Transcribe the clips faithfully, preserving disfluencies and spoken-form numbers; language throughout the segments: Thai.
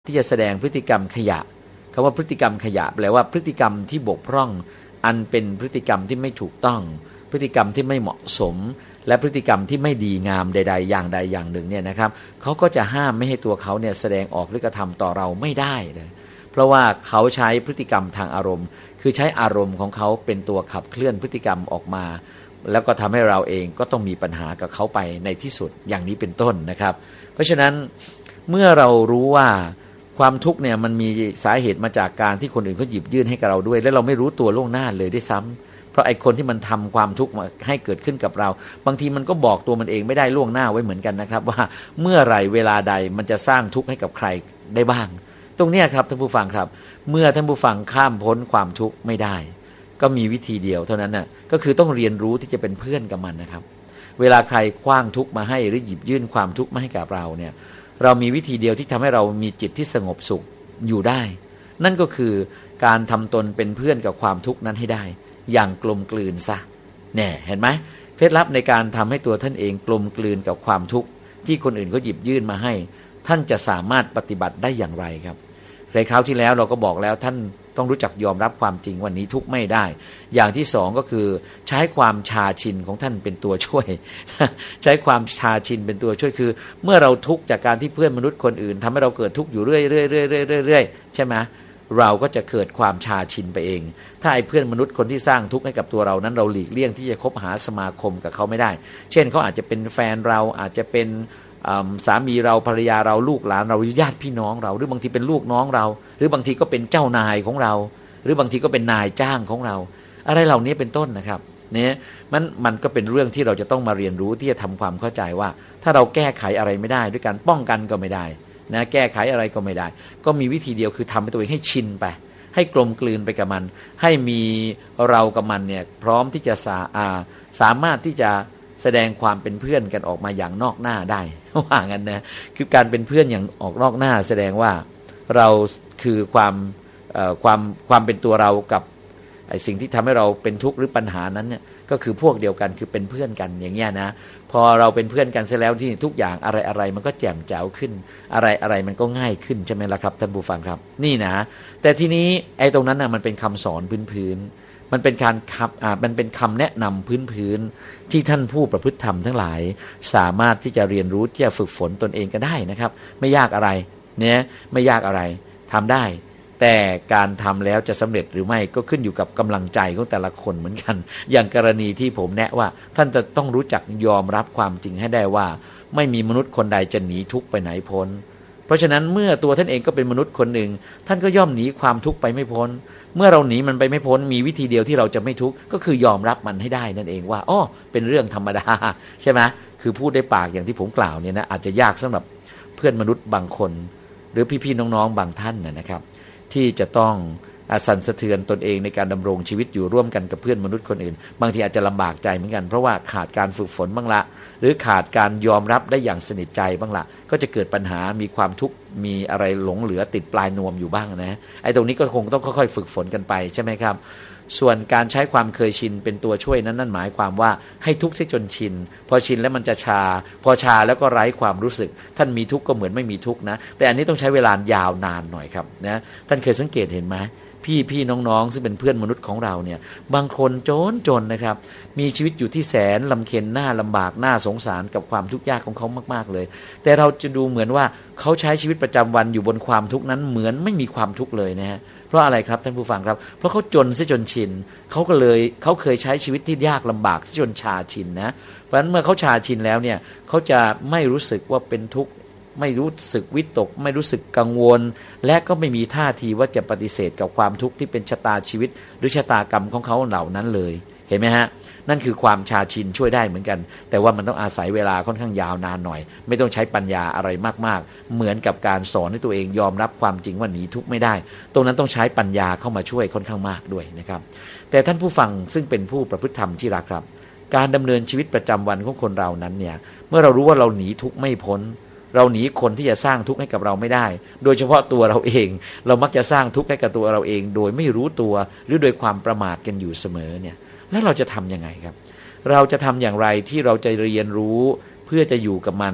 ที่จะแสดงพฤติกรรมขยะคำว่าพฤติกรรมขยะแปลว่าพฤติกรรมที่บกพร่องอันเป็นพฤติกรรมที่ไม่ถูกต้องพฤติกรรมที่ไม่เหมาะสมและพฤติกรรมที่ไม่ดีงามใดๆอย่างใดอย่างหนึ่งเนี่ยนะครับเขาก็จะห้ามไม่ให้ตัวเขาเนี่ยแสดงออกหรือกระทำต่อเราไม่ได้เลยเพราะว่าเขาใช้พฤติกรรมทางอารมณ์คือใช้อารมณ์ของเขาเป็นตัวขับเคลื่อนพฤติกรรมออกมาแล้วก็ทำให้เราเองก็ต้องมีปัญหากับเขาไปในที่สุดอย่างนี้เป็นต้นนะครับเพราะฉะนั้นเมื่อเรารู้ว่าความทุกข์เนี่ยมันมีสาเหตุมาจากการที่คนอื่นเขาหยิบยื่นให้กับเราด้วยและเราไม่รู้ตัวล่วงหน้าเลยด้วยซ้ำเพราะไอ้คนที่มันทำความทุกข์มาให้เกิดขึ้นกับเราบางทีมันก็บอกตัวมันเองไม่ได้ล่วงหน้าไว้เหมือนกันนะครับว่าเมื่อไหร่เวลาใดมันจะสร้างทุกข์ให้กับใครได้บ้างตรงนี้ครับท่านผู้ฟังครับเมื่อท่านผู้ฟังข้ามพ้นความทุกข์ไม่ได้ก็มีวิธีเดียวเท่านั้นน่ะก็คือต้องเรียนรู้ที่จะเป็นเพื่อนกับมันนะครับเวลาใครคว้างทุกข์มาให้หรือหยิบยื่นความทุกข์มาให้กับเราเนี่ยเรามีวิธีเดียวที่ทำให้เรามีจิตที่สงบสุขอยู่ได้นั่นก็คือการทำตนเป็นเพื่อนกับความทุกข์นั้นให้ได้อย่างกลมกลืนซะแน่เห็นไหมเคล็ดลับในการทำให้ตัวท่านเองกลมกลืนกับความทุกข์ที่คนอื่นเขาหยิบยื่นมาให้ท่านจะสามารถปฏิบัติได้อย่างไรครับในคราวที่แล้วเราก็บอกแล้วท่านต้องรู้จักยอมรับความจริงวันนี้ทุกข์ไม่ได้อย่างที่สองก็คือใช้ความชาชินของท่านเป็นตัวช่วยใช้ความชาชินเป็นตัวช่วยคือเมื่อเราทุกข์จากการที่เพื่อนมนุษย์คนอื่นทำให้เราเกิดทุกข์อยู่เรื่อยๆเรื่อยๆๆๆใช่ไหมเราก็จะเกิดความชาชินไปเองถ้าไอ้เพื่อนมนุษย์คนที่สร้างทุกข์ให้กับตัวเรานั้นเราหลีกเลี่ยงที่จะคบหาสมาคมกับเขาไม่ได้เช่นเขาอาจจะเป็นแฟนเราอาจจะเป็นสามีเราภรรยาเราลูกหลานเราญาติพี่น้องเราหรือบางทีเป็นลูกน้องเราหรือบางทีก็เป็นเจ้านายของเราหรือบางทีก็เป็นนายจ้างของเราอะไรเหล่านี้เป็นต้นนะครับเนี่ยมันมันก็เป็นเรื่องที่เราจะต้องมาเรียนรู้ที่จะทำความเข้าใจว่าถ้าเราแก้ไขอะไรไม่ได้ด้วยการป้องกันก็ไม่ได้นะแก้ไขอะไรก็ไม่ได้ก็มีวิธีเดียวคือทำให้ตัวเองให้ชินไปให้กลมกลืนไปกับมันให้มีเรากับมันเนี่ยพร้อมที่จะสาอาสามารถที่จะแสดงความเป็นเพื่อนกันออกมาอย่างนอกหน้าได้ว่างั้นนะคือการเป็นเพื่อนอย่างออกนอกหน้าแสดงว่าเราคือความความความเป็นตัวเรากับไอ้สิ่งที่ทำให้เราเป็นทุกข์หรือปัญหานั้นเนี่ยก็คือพวกเดียวกันคือเป็นเพื่อนกันอย่างเงี้ยนะพอเราเป็นเพื่อนกันเสร็จแล้วที่ทุกอย่างอะไรอะไรมันก็แจ่มแจ๋วขึ้นอะไรอะไรมันก็ง่ายขึ้นใช่ไหมล่ะครับท่านผู้ฟังครับนี่นะแต่ทีนี้ไอ้ตรงนั้นน่ะมันเป็นคำสอนพื้นๆมันเป็นการขับอ่ามันเป็นคำแนะนำพื้นๆที่ท่านผู้ประพฤติธรรมทั้งหลายสามารถที่จะเรียนรู้ที่จะฝึกฝนตนเองก็ได้นะครับไม่ยากอะไรเนี่ยไม่ยากอะไรทำได้แต่การทำแล้วจะสำเร็จหรือไม่ก็ขึ้นอยู่กับกำลังใจของแต่ละคนเหมือนกันอย่างกรณีที่ผมแนะว่าท่านจะต้องรู้จักยอมรับความจริงให้ได้ว่าไม่มีมนุษย์คนใดจะหนีทุกข์ไปไหนพ้นเพราะฉะนั้นเมื่อตัวท่านเองก็เป็นมนุษย์คนหนึ่งท่านก็ย่อมหนีความทุกข์ไปไม่พ้นเมื่อเราหนีมันไปไม่พ้นมีวิธีเดียวที่เราจะไม่ทุกข์ก็คือยอมรับมันให้ได้นั่นเองว่าอ้อเป็นเรื่องธรรมดาใช่ไหมคือพูดได้ปากอย่างที่ผมกล่าวเนี่ยนะอาจจะยากสำหรับเพื่อนมนุษย์บางคนหรือพี่ๆน้องๆบางท่านนะครับที่จะต้องสั่นสะเทือนตนเองในการดำรงชีวิตอยู่ร่วมกันกับเพื่อนมนุษย์คนอื่นบางทีอาจจะลำบากใจเหมือนกันเพราะว่าขาดการฝึกฝนบ้างละหรือขาดการยอมรับได้อย่างสนิทใจบ้างละก็จะเกิดปัญหามีความทุกข์มีอะไรหลงเหลือติดปลายนวมอยู่บ้างนะไอ้ตรงนี้ก็คงต้องค่อยๆฝึกฝนกันไปใช่ไหมครับส่วนการใช้ความเคยชินเป็นตัวช่วยนั้นนั่นหมายความว่าให้ทุกข์จนชินพอชินแล้วมันจะชาพอชาแล้วก็ไร้ความรู้สึกท่านมีทุกข์ก็เหมือนไม่มีทุกข์นะแต่อันนี้ต้องใช้เวลายาวนานหน่อยครับนะท่านเคยสังเกตเห็นไหมพี่พี่น้องๆซึ่งเป็นเพื่อนมนุษย์ของเราเนี่ยบางคนจนจนนะครับมีชีวิตอยู่ที่แสนลำเค็ญหน้าลำบากหน้าสงสารกับความทุกข์ยากของเขามากๆเลยแต่เราจะดูเหมือนว่าเขาใช้ชีวิตประจำวันอยู่บนความทุกข์นั้นเหมือนไม่มีความทุกข์เลยนะฮะเพราะอะไรครับท่านผู้ฟังครับเพราะเขาจนซะจนชินเขาก็เลยเขาเคยใช้ชีวิตที่ยากลำบากซะจนชาชินนะเพราะฉะนั้นเมื่อเขาชาชินแล้วเนี่ยเขาจะไม่รู้สึกว่าเป็นทุกข์ไม่รู้สึกวิตกไม่รู้สึกกังวลและก็ไม่มีท่าทีว่าจะปฏิเสธกับความทุกข์ที่เป็นชะตาชีวิตหรือชะตากรรมของเขาเหล่านั้นเลยเห็นไหมฮะนั่นคือความชาชินช่วยได้เหมือนกันแต่ว่ามันต้องอาศัยเวลาค่อนข้างยาวนานหน่อยไม่ต้องใช้ปัญญาอะไรมากๆเหมือนกับการสอนให้ตัวเองยอมรับความจริงว่าหนีทุกข์ไม่ได้ตรงนั้นต้องใช้ปัญญาเข้ามาช่วยค่อนข้างมากด้วยนะครับแต่ท่านผู้ฟังซึ่งเป็นผู้ประพฤติธรรมที่รักครับการดำเนินชีวิตประจำวันของคนเรานั้นเนี่ยเมื่อเรารู้ว่าเราหนีทุกข์ไม่พ้นเราหนีคนที่จะสร้างทุกข์ให้กับเราไม่ได้โดยเฉพาะตัวเราเองเรามักจะสร้างทุกข์ให้กับตัวเราเองโดยไม่รู้ตัวหรือโดยความประมาทกันอยู่เสมอเนี่ยแล้วเราจะทำยังไงครับเราจะทำอย่างไรที่เราจะเรียนรู้เพื่อจะอยู่กับมัน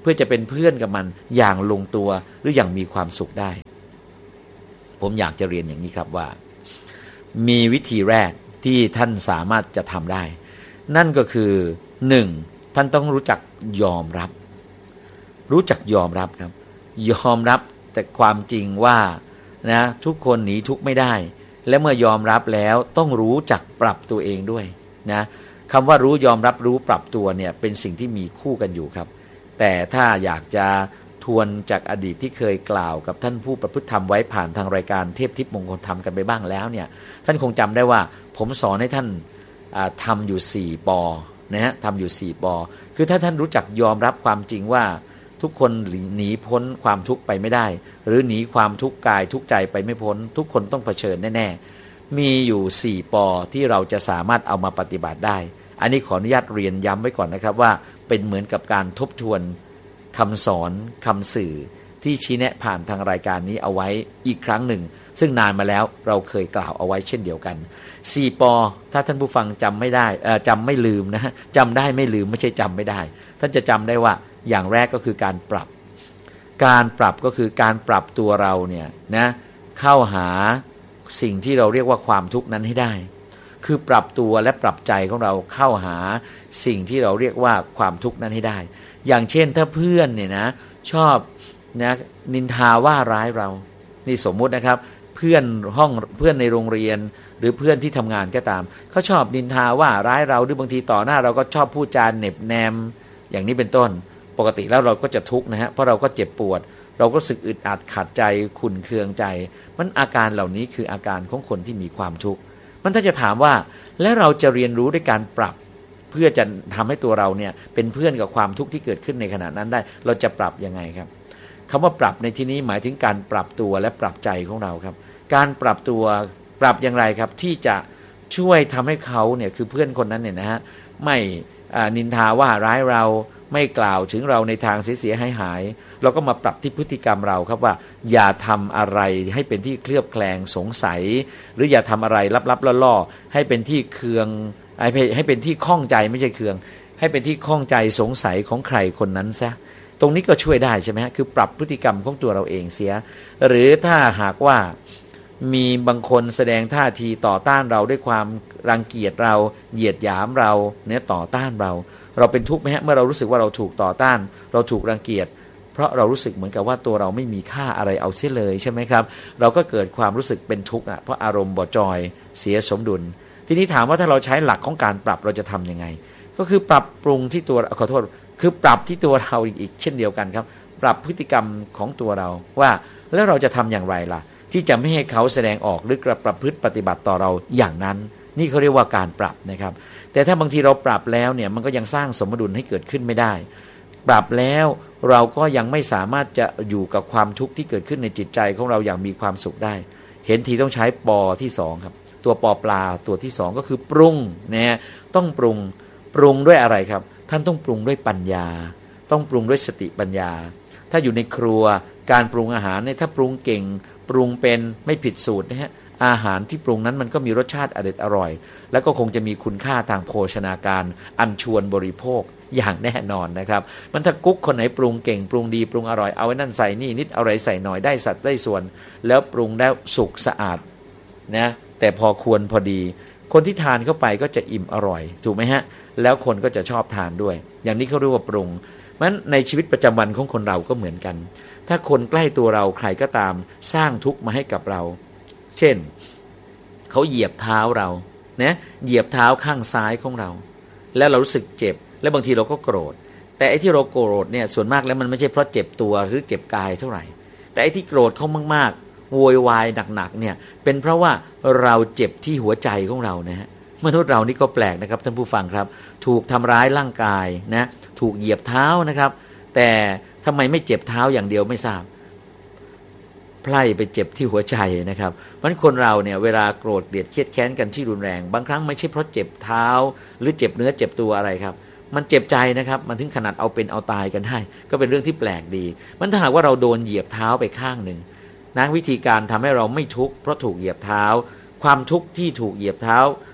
พื่อจะเป็นเพื่อนกับมันอย่างลงตัวหรืออย่างมีความสุขได้ผมอยากจะเรียนอย่างนี้ครับว่ามีวิธีแรกที่ท่านสามารถจะทำได้นั่นก็คือหนึ่งท่านต้องรู้จักยอมรับรู้จักยอมรับครับยอมรับแต่ความจริงว่านะทุกคนหนีทุกข์ไม่ได้และเมื่อยอมรับแล้วต้องรู้จักปรับตัวเองด้วยนะคำว่ารู้ยอมรับรู้ปรับตัวเนี่ยเป็นสิ่งที่มีคู่กันอยู่ครับแต่ถ้าอยากจะทวนจากอดีตที่เคยกล่าวกับท่านผู้ประพฤติธรรมไว้ผ่านทางรายการเทพทิพย์มงคลธรรมกันไปบ้างแล้วเนี่ยท่านคงจำได้ว่าผมสอนให้ท่านทำอยู่สี่ปอนะฮะทำอยู่สี่ปอคือถ้าท่านรู้จักยอมรับความจริงว่าทุกคนหนีพ้นความทุกข์ไปไม่ได้หรือหนีความทุกข์กายทุกข์ใจไปไม่พ้นทุกคนต้องเผชิญแน่ๆมีอยู่สี่ปอที่เราจะสามารถเอามาปฏิบัติได้อันนี้ขออนุญาตเรียนย้ำไว้ก่อนนะครับว่าเป็นเหมือนกับการทบทวนคำสอนคำสื่อที่ชี้แนะผ่านทางรายการนี้เอาไว้อีกครั้งหนึ่งซึ่งนานมาแล้วเราเคยกล่าวเอาไว้เช่นเดียวกันสี่ปอถ้าท่านผู้ฟังจำไม่ได้เอ่อจำไม่ลืมนะจำได้ไม่ลืมไม่ใช่จำไม่ได้ท่านจะจำได้ว่าอย่างแรกก็คือการปรับการปรับก็คือการปรับตัวเราเนี่ยนะเข้าหาสิ่งที่เราเรียกว่าความทุกข์นั้นให้ได้คือปรับตัวและปรับใจของเราเข้าหาสิ่งที่เราเรียกว่าความทุกข์นั้นให้ได้อย่างเช่นถ้าเพื่อนเนี่ยนะชอบนะนินทาว่าร้ายเรานี่สมมุตินะครับเพื่อนห้องเพื่อนในโรงเรียนหรือเพื่อนที่ทำงานก็ตามเขาชอบนินทาว่าร้ายเราหรือบางทีต่อหน้าเราก็ชอบพูดจาเหน็บแนมอย่างนี้เป็นต้นปกติแล้วเราก็จะทุกข์นะฮะเพราะเราก็เจ็บปวดเราก็รู้สึกอึดอัดขัดใจขุ่นเคืองใจมันอาการเหล่านี้คืออาการของคนที่มีความทุกข์มันถ้าจะถามว่าแล้วเราจะเรียนรู้ด้วยการปรับเพื่อจะทำให้ตัวเราเนี่ยเป็นเพื่อนกับความทุกข์ที่เกิดขึ้นในขณะนั้นได้เราจะปรับยังไงครับคำว่าปรับในที่นี้หมายถึงการปรับตัวและปรับใจของเราครับการปรับตัวปรับอย่างไรครับที่จะช่วยทำให้เขาเนี่ยคือเพื่อนคนนั้นเนี่ยนะฮะไม่นินทาว่าร้ายเราไม่กล่าวถึงเราในทางเสียหายหายเราก็มาปรับที่พฤติกรรมเราครับว่าอย่าทำอะไรให้เป็นที่เคลือบแคลงสงสัยหรืออย่าทำอะไรลับๆล่อๆให้เป็นที่เคืองให้เป็นที่ข้องใจไม่ใช่เคืองให้เป็นที่ข้องใจสงสัยของใครคนนั้นซะตรงนี้ก็ช่วยได้ใช่ไหมฮะคือปรับพฤติกรรมของตัวเราเองเสียหรือถ้าหากว่ามีบางคนแสดงท่าทีต่อต้านเราด้วยความรังเกียจเราเหยียดหยามเราเนี่ยต่อต้านเราเราเป็นทุกข์ไหมฮะเมื่อเรารู้สึกว่าเราถูกต่อต้านเราถูกรังเกียจเพราะเรารู้สึกเหมือนกับว่าตัวเราไม่มีค่าอะไรเอาเสียเลยใช่ไหมครับเราก็เกิดความรู้สึกเป็นทุกข์อ่ะเพราะอารมณ์บ่จอยเสียสมดุลทีนี้ถามว่าถ้าเราใช้หลักของการปรับเราจะทํำยังไงก็คือปรับปรุงที่ตัวขอโทษคือปรับที่ตัวเราอีกเช่นเดียวกันครับปรับพฤติกรรมของตัวเราว่าแล้วเราจะทำอย่างไรล่ะที่จะไม่ให้เขาแสดงออกหรือกระประพฤติปฏิบัติต่อเราอย่างนั้นนี่เขาเรียกว่าการปรับนะครับแต่ถ้าบางทีเราปรับแล้วเนี่ยมันก็ยังสร้างสมดุลให้เกิดขึ้นไม่ได้ปรับแล้วเราก็ยังไม่สามารถจะอยู่กับความทุกข์ที่เกิดขึ้นในจิตใจของเราอย่างมีความสุขได้เห็นทีต้องใช้ปอที่สองครับตัวปอปลาตัวที่สองก็คือปรุงนะต้องปรุงปรุงด้วยอะไรครับท่านต้องปรุงด้วยปัญญาต้องปรุงด้วยสติปัญญาถ้าอยู่ในครัวการปรุงอาหารเนี่ยถ้าปรุงเก่งปรุงเป็นไม่ผิดสูตรนะฮะอาหารที่ปรุงนั้นมันก็มีรสชาติอร่อยอร่อยแล้วก็คงจะมีคุณค่าทางโภชนาการอันชวนบริโภคอย่างแน่นอนนะครับมันถ้ากุ๊กคนไหนปรุงเก่งปรุงดีปรุงอร่อยเอาไว้นั่นใส่นี่นิดเอาอะไรใส่หน่อยได้สัดได้ส่วนแล้วปรุงได้สุกสะอาดนะแต่พอควรพอดีคนที่ทานเข้าไปก็จะอิ่มอร่อยถูกไหมฮะแล้วคนก็จะชอบทานด้วยอย่างนี้เขาเรียกว่าปรุงมันในชีวิตประจำวันของคนเราก็เหมือนกันถ้าคนใกล้ตัวเราใครก็ตามสร้างทุกข์มาให้กับเราเช่นเขาเหยียบเท้าเรานะเหยียบเท้าข้างซ้ายของเราแล้วเรารู้สึกเจ็บและบางทีเราก็โกรธแต่ไอ้ที่เราโกรธเนี่ยส่วนมากแล้วมันไม่ใช่เพราะเจ็บตัวหรือเจ็บกายเท่าไหร่แต่ไอ้ที่โกรธเขามากๆโวยวายหนักๆเนี่ยเป็นเพราะว่าเราเจ็บที่หัวใจของเรานะฮะมนุษย์เรานี่ก็แปลกนะครับท่านผู้ฟังครับถูกทำร้ายร่างกายนะถูกเหยียบเท้านะครับแต่ทำไมไม่เจ็บเท้าอย่างเดียวไม่ทราบไพร่ไปเจ็บที่หัวใจนะครับเพราะฉะนั้นคนเราเนี่ยเวลาโกรธเกลียดเครียดแค้นกันที่รุนแรงบางครั้งไม่ใช่เพราะเจ็บเท้าหรือเจ็บเนื้อเจ็บตัวอะไรครับมันเจ็บใจนะครับมันถึงขนาดเอาเป็นเอาตายกันได้ก็เป็นเรื่องที่แปลกดีมันถ้าหากว่าเราโดนเหยียบเท้าไปข้างหนึ่งนะวิธีการทำให้เราไม่ทุกข์เพราะถูกเหยียบเท้าความทุกข์ที่ถูกเหยียบเท้า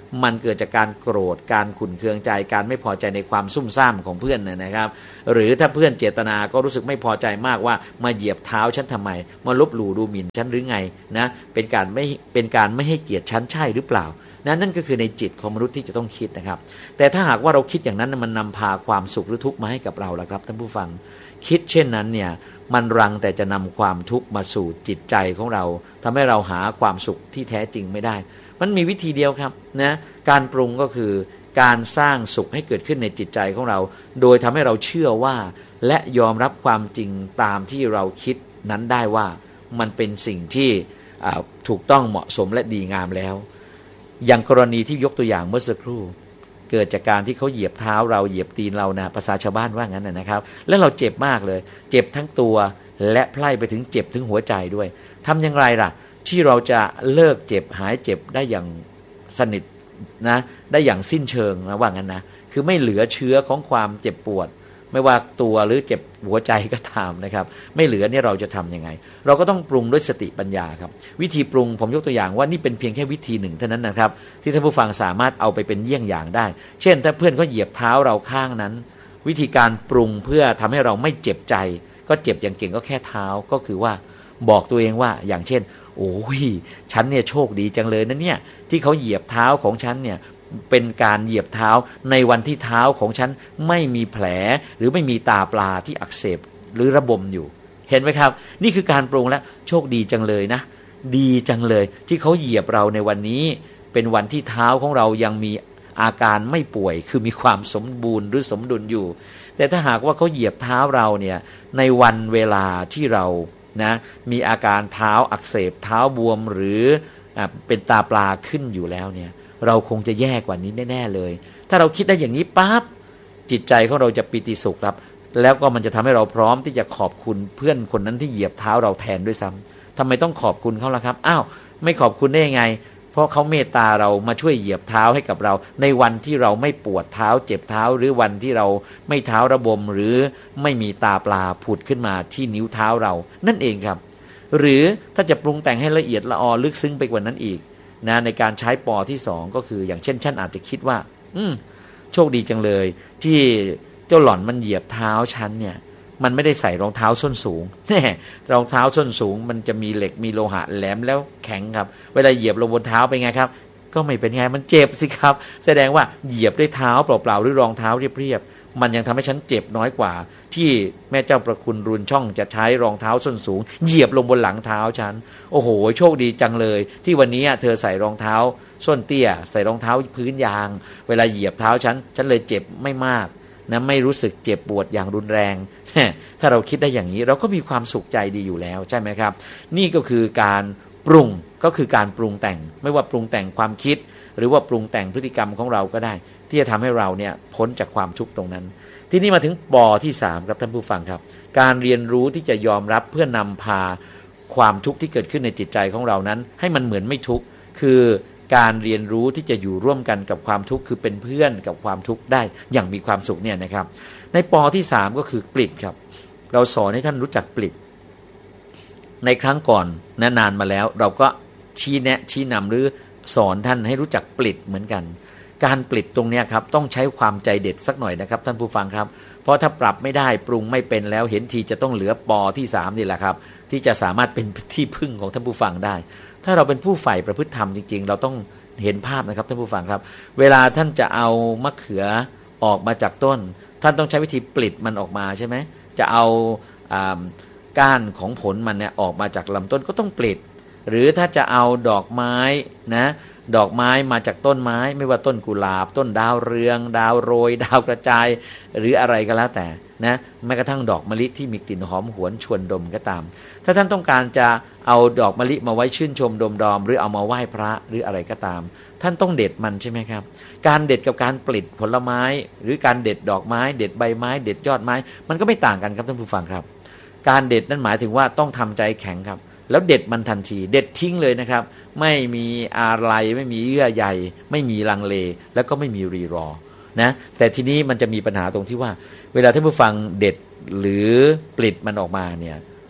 มันเกิดจากการโกรธการขุ่นเคืองใจการไม่พอใจในความซุ่มซ่ามของเพื่อนนะครับหรือถ้าเพื่อนเจตนาก็รู้สึกไม่พอใจมากว่ามาเหยียบเท้าฉันทำไมมาลบหลู่ดูหมิ่นฉันหรือไงนะเป็นการไม่เป็นการไม่ให้เกียรติฉันใช่หรือเปล่านะนั่นก็คือในจิตของมนุษย์ที่จะต้องคิดนะครับแต่ถ้าหากว่าเราคิดอย่างนั้นมันนำพาความสุขหรือทุกข์มาให้กับเราล่ะครับท่านผู้ฟังคิดเช่นนั้นเนี่ยมันรังแต่จะนำความทุกข์มาสู่จิตใจของเราทำให้เราหาความสุขที่แท้จริงไม่ได้มันมีวิธีเดียวครับนะการปรุงก็คือการสร้างสุขให้เกิดขึ้นในจิตใจของเราโดยทำให้เราเชื่อว่าและยอมรับความจริงตามที่เราคิดนั้นได้ว่ามันเป็นสิ่งที่ถูกต้องเหมาะสมและดีงามแล้วอย่างกรณีที่ยกตัวอย่างเมื่อสักครู่เกิดจากการที่เขาเหยียบเท้าเราเหยียบตีนเรานะภาษาชาวบ้านว่างั้นนะครับแล้วเราเจ็บมากเลยเจ็บทั้งตัวและไพล่ไปถึงเจ็บถึงหัวใจด้วยทำอย่างไรล่ะที่เราจะเลิกเจ็บหายเจ็บได้อย่างสนิทนะได้อย่างสิ้นเชิงนะว่างั้นนะคือไม่เหลือเชื้อของความเจ็บปวดไม่ว่าตัวหรือเจ็บหัวใจก็ตามนะครับไม่เหลือเนี่ยเราจะทำยังไงเราก็ต้องปรุงด้วยสติปัญญาครับวิธีปรุงผมยกตัวอย่างว่านี่เป็นเพียงแค่วิธีหนึ่งเท่านั้นนะครับที่ท่านผู้ฟังสามารถเอาไปเป็นเยี่ยงอย่างได้เช่นถ้าเพื่อนเขาเหยียบเท้าเราข้างนั้นวิธีการปรุงเพื่อทำให้เราไม่เจ็บใจก็เจ็บอย่างเก่งก็แค่เท้าก็คือว่าบอกตัวเองว่าอย่างเช่นโอ้ยฉันเนี่ยโชคดีจังเลยนะเนี่ยที่เขาเหยียบเท้าของฉันเนี่ยเป็นการเหยียบเท้าในวันที่เท้าของฉันไม่มีแผลหรือไม่มีตาปลาที่อักเสบหรือระบมอยู่เห็นไหมครับนี่คือการปรุงแล้วโชคดีจังเลยนะดีจังเลยที่เขาเหยียบเราในวันนี้เป็นวันที่เท้าของเรายังมีอาการไม่ป่วยคือมีความสมบูรณ์หรือสมดุลอยู่แต่ถ้าหากว่าเขาเหยียบเท้าเราเนี่ยในวันเวลาที่เรานะมีอาการเท้าอักเสบเท้าบวมหรือเป็นตาปลาขึ้นอยู่แล้วเนี่ยเราคงจะแย่กว่านี้แน่ๆเลยถ้าเราคิดได้อย่างนี้ปั๊บจิตใจของเราจะปิติสุขครับแล้วก็มันจะทำให้เราพร้อมที่จะขอบคุณเพื่อนคนนั้นที่เหยียบเท้าเราแทนด้วยซ้ำทำไมต้องขอบคุณเขาล่ะครับอ้าวไม่ขอบคุณได้ยังไงเพราะเขาเมตตาเรามาช่วยเหยียบเท้าให้กับเราในวันที่เราไม่ปวดเท้าเจ็บเท้าหรือวันที่เราไม่เท้าระบมหรือไม่มีตาปลาผุดขึ้นมาที่นิ้วเท้าเรานั่นเองครับหรือถ้าจะปรุงแต่งให้ละเอียดละออลึกซึ้งไปกว่านั้นอีกนะในการใช้ปอที่สองก็คืออย่างเช่นท่านอาจจะคิดว่าอืมโชคดีจังเลยที่เจ้าหล่อนมันเหยียบเท้าฉันเนี่ยมันไม่ได้ใส่รองเท้าส้นสูงแน่รองเท้าส้นสูงมันจะมีเหล็กมีโลหะแหลมแล้วแข็งครับเวลาเหยียบลงบนเท้าเป็นไงครับก็ไม่เป็นไงมันเจ็บสิครับแสดงว่าเหยียบด้วยเท้าเปล่าๆหรือรองเท้าเรียบๆมันยังทำให้ฉันเจ็บน้อยกว่าที่แม่เจ้าประคุณรุนช่องจะใช้รองเท้าส้นสูงเหยียบลงบนหลังเท้าฉันโอ้โหโชคดีจังเลยที่วันนี้เธอใส่รองเท้าส้นเตี้ยใส่รองเท้าพื้นยางเวลาเหยียบเท้าฉันฉันเลยเจ็บไม่มากนะไม่รู้สึกเจ็บปวดอย่างรุนแรงถ้าเราคิดได้อย่างนี้เราก็มีความสุขใจดีอยู่แล้วใช่ไหมครับนี่ก็คือการปรุงก็คือการปรุงแต่งไม่ว่าปรุงแต่งความคิดหรือว่าปรุงแต่งพฤติกรรมของเราก็ได้ที่จะทำให้เราเนี่ยพ้นจากความทุกข์ตรงนั้นที่นี่มาถึงปอที่สามครับท่านผู้ฟังครับการเรียนรู้ที่จะยอมรับเพื่อนำพาความทุกข์ที่เกิดขึ้นในจิตใจของเรานั้นให้มันเหมือนไม่ทุกข์คือการเรียนรู้ที่จะอยู่ร่วมกันกับความทุกข์คือเป็นเพื่อนกับความทุกข์ได้อย่างมีความสุขเนี่ยนะครับในปอที่สามก็คือปลิดครับเราสอนให้ท่านรู้จักปลิดในครั้งก่อนนะนานมาแล้วเราก็ชี้แนะชี้นำหรือสอนท่านให้รู้จักปลิดเหมือนกันการปลิดตรงนี้ครับต้องใช้ความใจเด็ดสักหน่อยนะครับท่านผู้ฟังครับเพราะถ้าปรับไม่ได้ปรุงไม่เป็นแล้วเห็นทีจะต้องเหลือปอที่สามนี่แหละครับที่จะสามารถเป็นที่พึ่งของท่านผู้ฟังได้ถ้าเราเป็นผู้ใฝ่ประพฤติธรรมจริงๆเราต้องเห็นภาพนะครับท่านผู้ฟังครับเวลาท่านจะเอามะเขือออกมาจากต้นท่านต้องใช้วิธีปลิดมันออกมาใช่ไหมจะเอาก้านของผลมันเนี่ยออกมาจากลำต้นก็ต้องปลิดหรือถ้าจะเอาดอกไม้นะดอกไม้มาจากต้นไม้ไม่ว่าต้นกุหลาบต้นดาวเรืองดาวโรยดาวกระจายหรืออะไรก็แล้วแต่นะแม้กระทั่งดอกมะลิที่มีกลิ่นหอมหวนชวนดมก็ตามถ้าท่านต้องการจะเอาดอกมะลิมาไว้ชื่นชมดมดอมหรือเอามาไหว้พระหรืออะไรก็ตามท่านต้องเด็ดมันใช่ไหมครับการเด็ดกับการปลิดผลไม้หรือการเด็ดดอกไม้เด็ดใบไม้เด็ดยอดไม้มันก็ไม่ต่างกันครับท่านผู้ฟังครับการเด็ดนั้นหมายถึงว่าต้องทำใจแข็งครับแล้วเด็ดมันทันทีเด็ดทิ้งเลยนะครับไม่มีอะไรไม่มีเยื่อใยไม่มีลังเลแล้วก็ไม่มีรีรอนะแต่ทีนี้มันจะมีปัญหาตรงที่ว่าเวลาท่านผู้ฟังเด็ดหรือปลิดมันออกมาเนี่ย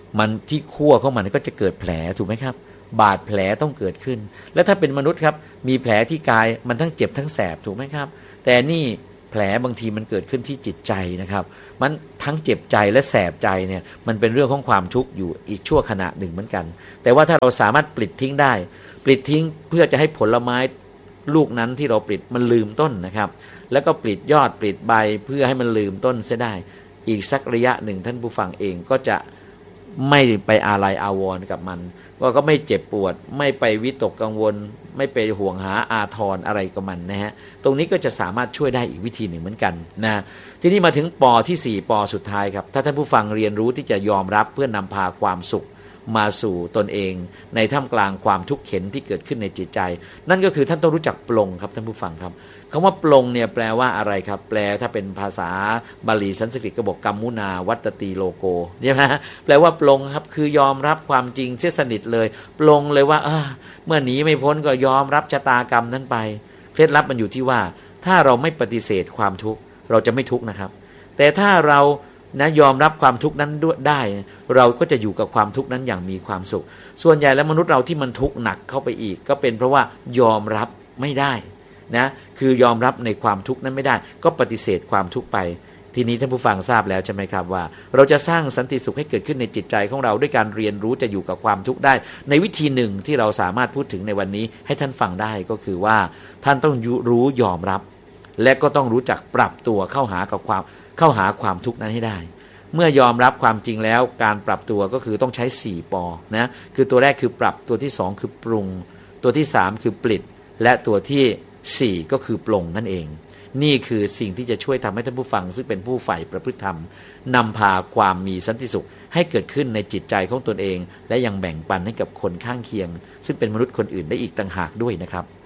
มันที่ขั้วของมันก็จะเกิดแผลถูกไหมครับบาดแผลต้องเกิดขึ้นแล้วถ้าเป็นมนุษย์ครับมีแผลที่กายมันทั้งเจ็บทั้งแสบถูกไหมครับแต่นี่แผลบางทีมันเกิดขึ้นที่จิตใจนะครับมันทั้งเจ็บใจและแสบใจเนี่ยมันเป็นเรื่องของความทุกข์อยู่อีกชั่วขณะหนึ่งเหมือนกันแต่ว่าถ้าเราสามารถปลิดทิ้งได้ปลิดทิ้งเพื่อจะให้ผลไม้ลูกนั้นที่เราปลิดมันลืมต้นนะครับแล้วก็ปลิดยอดปลิดใบเพื่อให้มันลืมต้นเสียได้อีกสักระยะหนึ่งท่านผู้ฟังเองก็จะไม่ไปอาลัยอาวรณ์กับมันว่าก็ไม่เจ็บปวดไม่ไปวิตกกังวลไม่ไปห่วงหาอาทรอะไรกับมันนะฮะตรงนี้ก็จะสามารถช่วยได้อีกวิธีหนึ่งเหมือนกันนะทีนี้มาถึงปอที่สี่ปอสุดท้ายครับถ้าท่านผู้ฟังเรียนรู้ที่จะยอมรับเพื่อนำพาความสุขมาสู่ตนเองในท่ามกลางความทุกข์เข็ญที่เกิดขึ้นในจิตใจนั่นก็คือท่านต้องรู้จักปลงครับท่านผู้ฟังครับคำว่าปลงเนี่ยแปลว่าอะไรครับแปลถ้าเป็นภาษาบาลีสันสกฤตก็บอกกัมมุนาวัตติโลโกใช่ไหมแปลว่าปลงครับคือยอมรับความจริงเสียสนิทเลยปลงเลยว่าเออเมื่อหนีไม่พ้นก็ยอมรับชะตากรรมนั้นไปเคล็ดลับมันอยู่ที่ว่าถ้าเราไม่ปฏิเสธความทุกข์เราจะไม่ทุกข์นะครับแต่ถ้าเรานะยอมรับความทุกข์นั้นด้วยได้เราก็จะอยู่กับความทุกข์นั้นอย่างมีความสุขส่วนใหญ่แล้วมนุษย์เราที่มันทุกข์หนักเข้าไปอีกก็เป็นเพราะว่ายอมรับไม่ได้นะคือยอมรับในความทุกข์นั้นไม่ได้ก็ปฏิเสธความทุกข์ไปทีนี้ท่านผู้ฟังทราบแล้วใช่ไหมครับว่าเราจะสร้างสันติสุขให้เกิดขึ้นในจิตใจของเราด้วยการเรียนรู้จะอยู่กับความทุกข์ได้ในวิธีหนึ่งที่เราสามารถพูดถึงในวันนี้ให้ท่านฟังได้ก็คือว่าท่านต้องรู้ยอมรับและก็ต้องรู้จักปรับตัวเข้าหากับความเข้าหาความทุกข์นั้นให้ได้เมื่อยอมรับความจริงแล้วการปรับตัวก็คือต้องใช้สี่ปอนะคือตัวแรกคือปรับตัวที่สองคือปรุงตัวที่สามคือปลิดและตัวที่สี่ก็คือปลงนั่นเองนี่คือสิ่งที่จะช่วยทำให้ท่านผู้ฟังซึ่งเป็นผู้ใฝ่ประพฤติธรรมนำพาความมีสันติสุขให้เกิดขึ้นในจิตใจของตนเองและยังแบ่งปันให้กับคนข้างเคียงซึ่งเป็นมนุษย์คนอื่นได้อีกต่างหากด้วยนะครับ